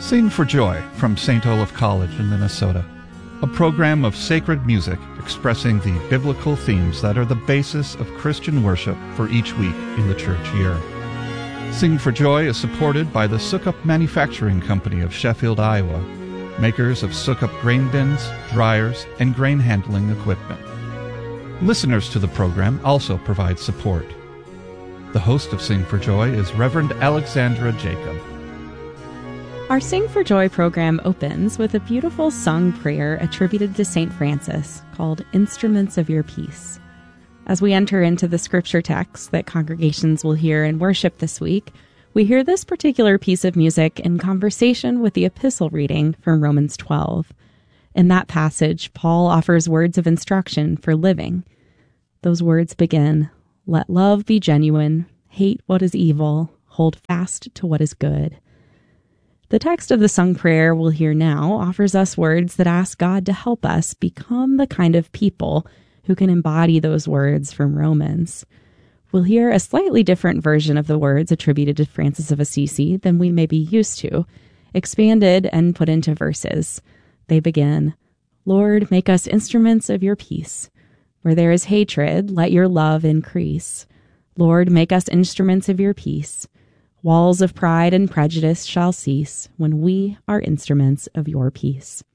Sing for Joy from St. Olaf College in Minnesota, a program of sacred music expressing the biblical themes that are the basis of Christian worship for each week in the church year. Sing for Joy is supported by the Sukup Manufacturing Company of Sheffield, Iowa, makers of Sukup grain bins, dryers, and grain handling equipment. Listeners to the program also provide support. The host of Sing for Joy is Reverend Alexandra Jacob. Our Sing for Joy program opens with a beautiful sung prayer attributed to St. Francis called Instruments of Your Peace. As we enter into the scripture text that congregations will hear in worship this week, we hear this particular piece of music in conversation with the epistle reading from Romans 12. In that passage, Paul offers words of instruction for living. Those words begin, "Let love be genuine, hate what is evil, hold fast to what is good." The text of the sung prayer we'll hear now offers us words that ask God to help us become the kind of people who can embody those words from Romans. We'll hear a slightly different version of the words attributed to Francis of Assisi than we may be used to, expanded and put into verses. They begin, "Lord, make us instruments of your peace. Where there is hatred, let your love increase. Lord, make us instruments of your peace. Walls of pride and prejudice shall cease when we are instruments of your peace."